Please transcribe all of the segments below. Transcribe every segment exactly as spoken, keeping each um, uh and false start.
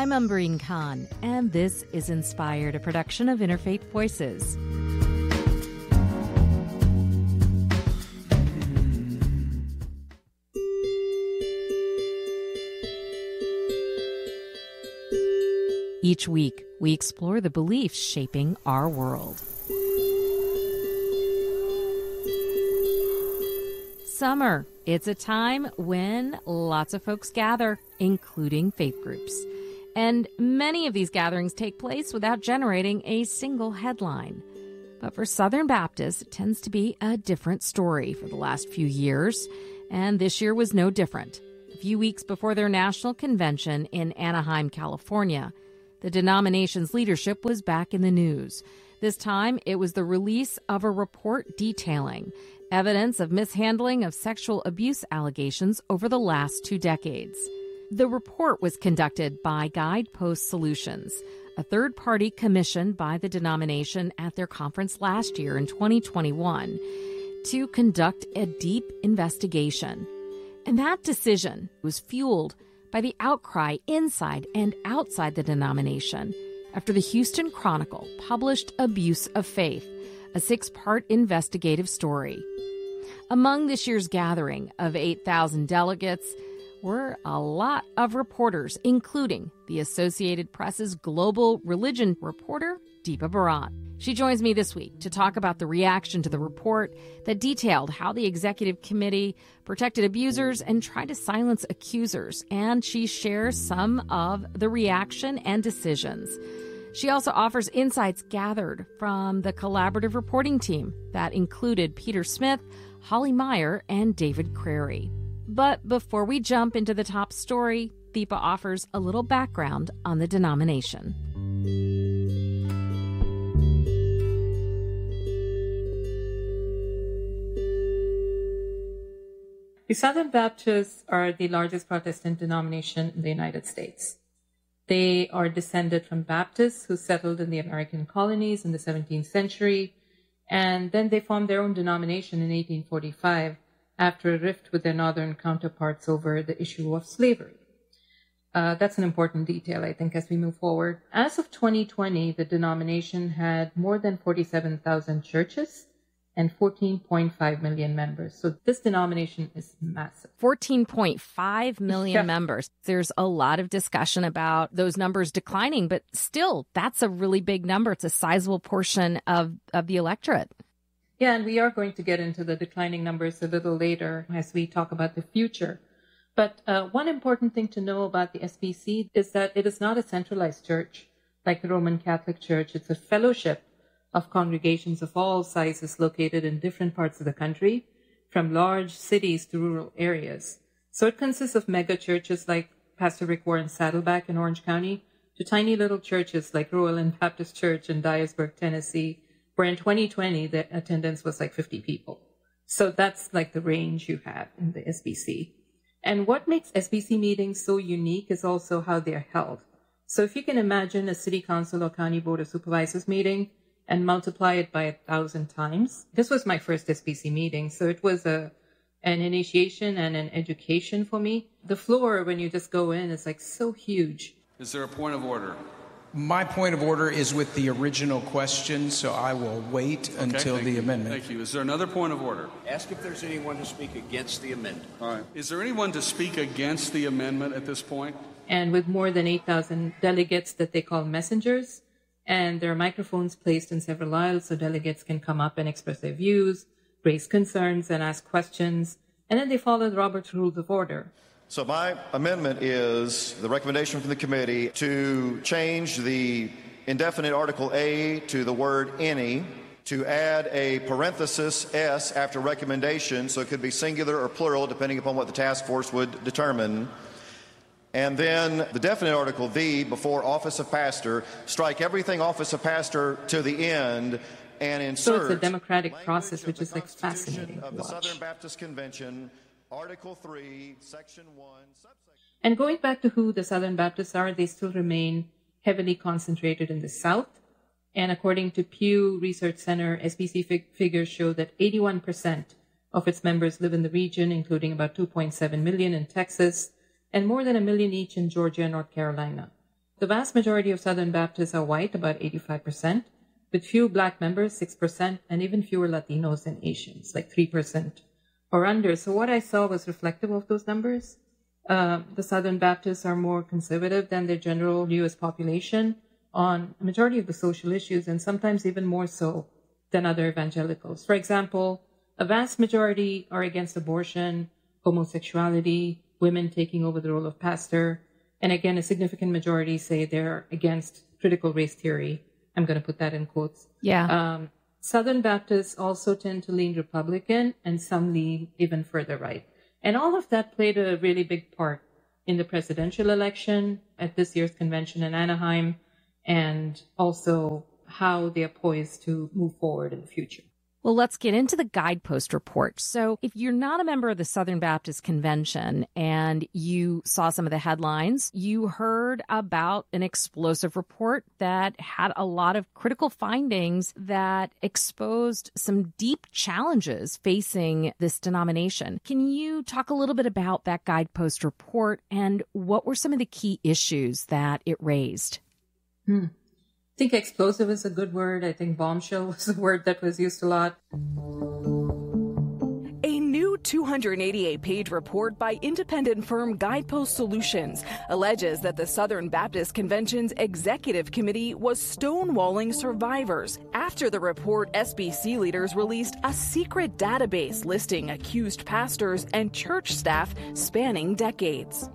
I'm Umbreen Khan, and this is Inspired, a production of Interfaith Voices. Each week, we explore the beliefs shaping our world. Summer. It's a time when lots of folks gather, including faith groups. And many of these gatherings take place without generating a single headline. But for Southern Baptists, it tends to be a different story for the last few years, and this year was no different. A few weeks before their national convention in Anaheim, California, the denomination's leadership was back in the news. This time, it was the release of a report detailing evidence of mishandling of sexual abuse allegations over the last two decades. The report was conducted by Guidepost Solutions, a third-party commissioned by the denomination at their conference last year in twenty twenty-one to conduct a deep investigation. And that decision was fueled by the outcry inside and outside the denomination after the Houston Chronicle published Abuse of Faith, a six-part investigative story. Among this year's gathering of eight thousand delegates were a lot of reporters, including the Associated Press's global religion reporter, Deepa Bharat. She joins me this week to talk about the reaction to the report that detailed how the executive committee protected abusers and tried to silence accusers, and she shares some of the reaction and decisions. She also offers insights gathered from the collaborative reporting team that included Peter Smith, Holly Meyer, and David Crary. But before we jump into the top story, Deepa offers a little background on the denomination. The Southern Baptists are the largest Protestant denomination in the United States. They are descended from Baptists who settled in the American colonies in the seventeenth century, and then they formed their own denomination in eighteen forty-five after a rift with their northern counterparts over the issue of slavery. Uh, that's an important detail, I think, as we move forward. As of twenty twenty, the denomination had more than forty-seven thousand churches and fourteen point five million members. So this denomination is massive. fourteen point five million Yeah. members. There's a lot of discussion about those numbers declining, but still, that's a really big number. It's a sizable portion of, of the electorate. Yeah, and we are going to get into the declining numbers a little later as we talk about the future. But uh, one important thing to know about the S B C is that it is not a centralized church like the Roman Catholic Church. It's a fellowship of congregations of all sizes located in different parts of the country, from large cities to rural areas. So it consists of mega churches like Pastor Rick Warren's Saddleback in Orange County, to tiny little churches like Royal and Baptist Church in Dyersburg, Tennessee, where in twenty twenty the attendance was like fifty people. So that's like the range you have in the S B C. And what makes S B C meetings so unique is also how they're held. So if you can imagine a city council or county board of supervisors meeting and multiply it by a thousand times. This was my first S B C meeting, so it was a an initiation and an education for me. The floor, when you just go in, is like so huge. Is there a point of order? My point of order is with the original question, so I will wait Okay, until thank the you. amendment. Thank you. Is there another point of order? Ask if there's anyone to speak against the amendment. All right. Is there anyone to speak against the amendment at this point? And with more than eight thousand delegates that they call messengers, and there are microphones placed in several aisles so delegates can come up and express their views, raise concerns, and ask questions. And then they follow the Robert's Rules of Order. So my amendment is the recommendation from the committee to change the indefinite Article A to the word any, to add a parenthesis S after recommendation, so it could be singular or plural depending upon what the task force would determine. And then the definite article V before office of pastor, strike everything office of pastor to the end and insert. So it's a democratic process, which is like fascinating to of the watch. Southern Baptist Convention, Article three, Section one, subsection. And going back to who the Southern Baptists are, they still remain heavily concentrated in the South. And according to Pew Research Center, S B C fig- figures show that eighty-one percent of its members live in the region, including about two point seven million in Texas, and more than a million each in Georgia and North Carolina. the vast majority of Southern Baptists are white, about eighty-five percent, with few black members, six percent, and even fewer Latinos and Asians, like three percent or under. So what I saw was reflective of those numbers. Uh, the Southern Baptists are more conservative than their general U S population on a majority of the social issues, and sometimes even more so than other evangelicals. For example, a vast majority are against abortion, homosexuality, women taking over the role of pastor, and again, a significant majority say they're against critical race theory. I'm going to put that in quotes. Yeah. Um, Southern Baptists also tend to lean Republican, and some lean even further right. And all of that played a really big part in the presidential election at this year's convention in Anaheim, and also how they are poised to move forward in the future. Well, let's get into the Guidepost report. So if you're not a member of the Southern Baptist Convention and you saw some of the headlines, you heard about an explosive report that had a lot of critical findings that exposed some deep challenges facing this denomination. Can you talk a little bit about that Guidepost report and what were some of the key issues that it raised? Hmm. I think explosive is a good word. I think bombshell was a word that was used a lot. A new two hundred eighty-eight page report by independent firm Guidepost Solutions alleges that the Southern Baptist Convention's executive committee was stonewalling survivors. After the report, S B C leaders released a secret database listing accused pastors and church staff spanning decades.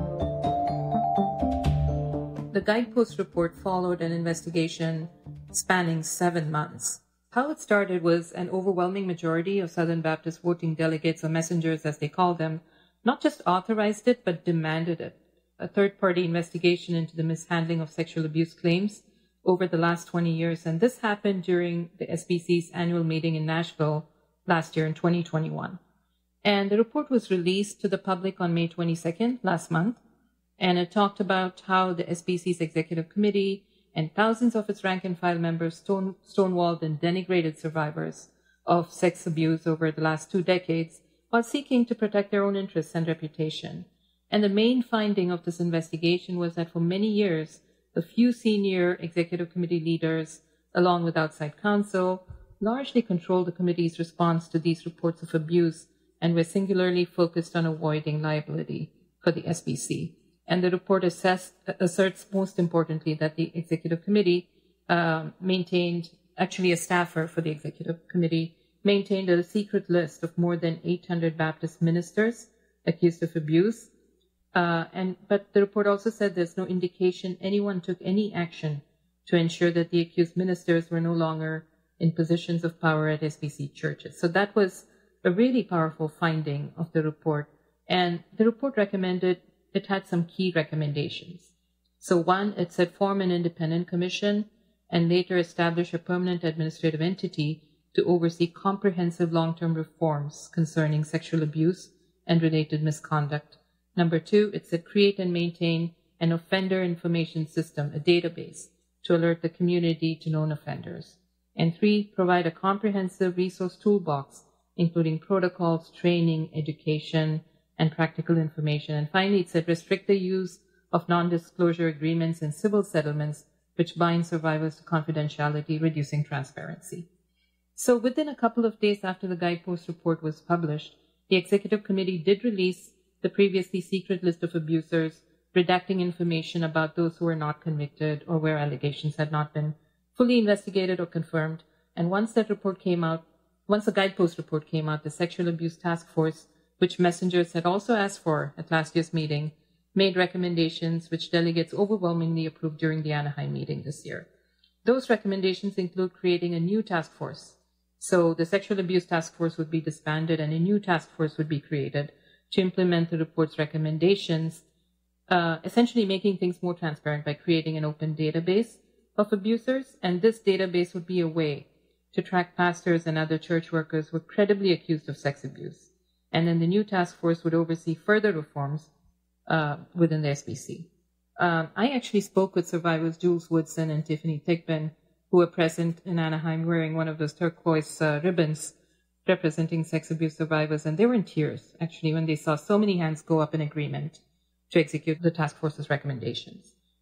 The Guidepost report followed an investigation spanning seven months. How it started was an overwhelming majority of Southern Baptist voting delegates, or messengers as they call them, not just authorized it, but demanded it. A third-party investigation into the mishandling of sexual abuse claims over the last twenty years. And this happened during the S B C's annual meeting in Nashville last year in twenty twenty-one. And the report was released to the public on May twenty-second, last month. And it talked about how the S B C's executive committee and thousands of its rank-and-file members stone, stonewalled and denigrated survivors of sex abuse over the last two decades while seeking to protect their own interests and reputation. And the main finding of this investigation was that for many years, the few senior executive committee leaders, along with outside counsel, largely controlled the committee's response to these reports of abuse and were singularly focused on avoiding liability for the S B C. And the report assessed, asserts, most importantly, that the executive committee uh, maintained, actually a staffer for the executive committee, maintained a secret list of more than eight hundred Baptist ministers accused of abuse. Uh, and but the report also said there's no indication anyone took any action to ensure that the accused ministers were no longer in positions of power at S B C churches. So that was a really powerful finding of the report. And the report recommended It had some key recommendations. So one, it said form an independent commission and later establish a permanent administrative entity to oversee comprehensive long-term reforms concerning sexual abuse and related misconduct. Number two, it said create and maintain an offender information system, a database, to alert the community to known offenders. And three, provide a comprehensive resource toolbox, including protocols, training, education, and practical information. And finally, it said restrict the use of non-disclosure agreements and civil settlements which bind survivors to confidentiality, reducing transparency. So within a couple of days after the Guidepost report was published, the executive committee did release the previously secret list of abusers, redacting information about those who were not convicted or where allegations had not been fully investigated or confirmed. And once that report came out, once the Guidepost report came out, the Sexual Abuse Task Force, which messengers had also asked for at last year's meeting, made recommendations which delegates overwhelmingly approved during the Anaheim meeting this year. Those recommendations include creating a new task force. So the Sexual Abuse Task Force would be disbanded and a new task force would be created to implement the report's recommendations, uh, essentially making things more transparent by creating an open database of abusers. And this database would be a way to track pastors and other church workers who were credibly accused of sex abuse. And then the new task force would oversee further reforms uh, within the S B C. Um, I actually spoke with survivors Jules Woodson and Tiffany Thigpen, who were present in Anaheim wearing one of those turquoise uh, ribbons representing sex abuse survivors, and they were in tears, actually, when they saw so many hands go up in agreement to execute the task force's recommendations.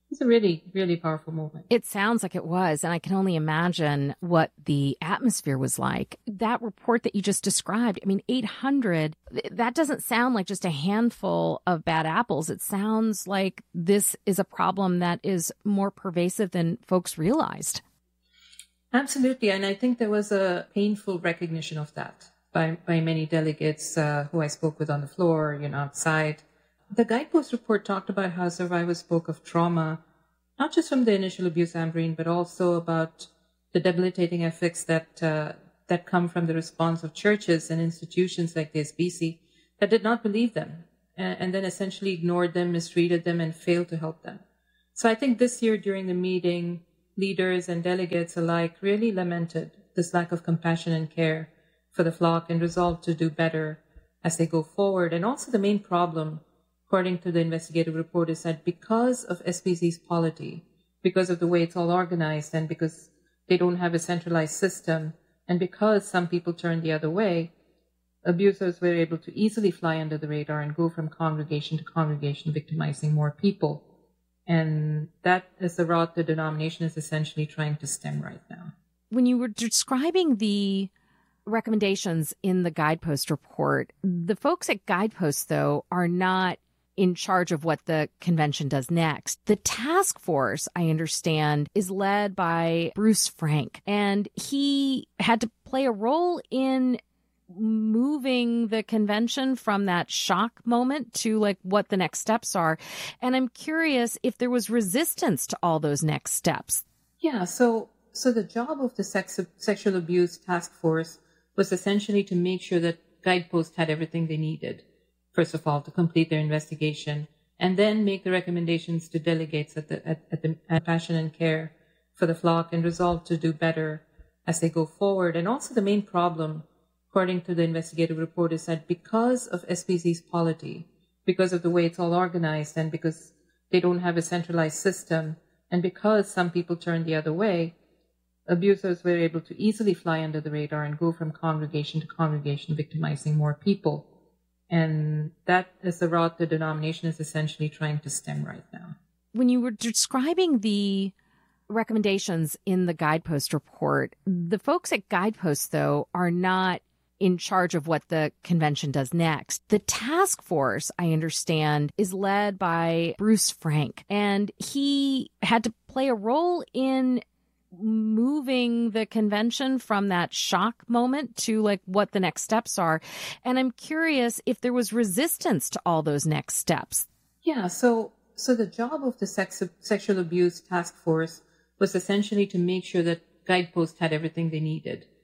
It's a really, really powerful movement. It sounds like it was, and I can only imagine what the atmosphere was like. That report that you just described, I mean, eight hundred, that doesn't sound like just a handful of bad apples. It sounds like this is a problem that is more pervasive than folks realized. Absolutely, and I think there was a painful recognition of that by, by many delegates uh, who I spoke with on the floor, you know, outside. The Guidepost report talked about how survivors spoke of trauma, not just from the initial abuse, Ambreen, but also about the debilitating effects that uh, that come from the response of churches and institutions like the S B C that did not believe them and, and then essentially ignored them, mistreated them, and failed to help them. So I think this year during the meeting, leaders and delegates alike really lamented this lack of compassion and care for the flock and resolved to do better as they go forward. And also the main problem, according to the investigative report, is that because of S B C's polity, because of the way it's all organized, and because they don't have a centralized system, and because some people turn the other way, abusers were able to easily fly under the radar and go from congregation to congregation, victimizing more people. And that is the route the denomination is essentially trying to stem right now. When you were describing the recommendations in the Guidepost report, the folks at Guidepost, though, are not in charge of what the convention does next. The task force, I understand, is led by Bruce Frank, and he had to play a role in moving the convention from that shock moment to like what the next steps are. And I'm curious if there was resistance to all those next steps. Yeah, so so the job of the sex, sexual abuse task force was essentially to make sure that Guidepost had everything they needed. First of all, to complete their investigation, and then make the recommendations to delegates at the at, at the at Passion and Care for the flock, and resolve to do better as they go forward. And also the main problem, according to the investigative report, is that because of S B C's polity, because of the way it's all organized, and because they don't have a centralized system, and because some people turn the other way, abusers were able to easily fly under the radar and go from congregation to congregation, victimizing more people. And that is the route the denomination is essentially trying to stem right now. When you were describing the recommendations in the Guidepost report, the folks at Guidepost, though, are not in charge of what the convention does next. The task force, I understand, is led by Bruce Frank, and he had to play a role in moving the convention from that shock moment to like what the next steps are. And I'm curious if there was resistance to all those next steps. Yeah, so so the job of the sex, sexual abuse task force was essentially to make sure that Guidepost had everything they needed.